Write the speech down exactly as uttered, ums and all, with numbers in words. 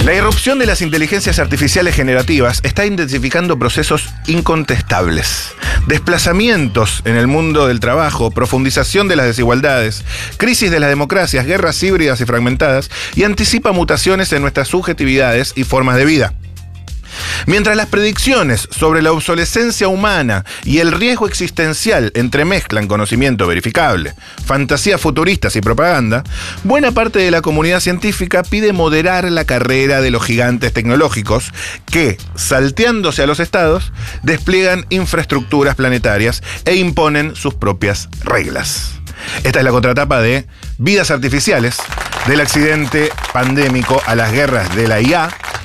La irrupción de las inteligencias artificiales generativas está intensificando procesos incontestables. Desplazamientos en el mundo del trabajo, profundización de las desigualdades, crisis de las democracias, guerras híbridas y fragmentadas, y anticipa mutaciones en nuestras subjetividades y formas de vida. Mientras las predicciones sobre la obsolescencia humana y el riesgo existencial entremezclan conocimiento verificable, fantasías futuristas y propaganda, buena parte de la comunidad científica pide moderar la carrera de los gigantes tecnológicos que, salteándose a los estados, despliegan infraestructuras planetarias e imponen sus propias reglas. Esta es la contratapa de Vidas Artificiales, del accidente pandémico a las guerras de la I A,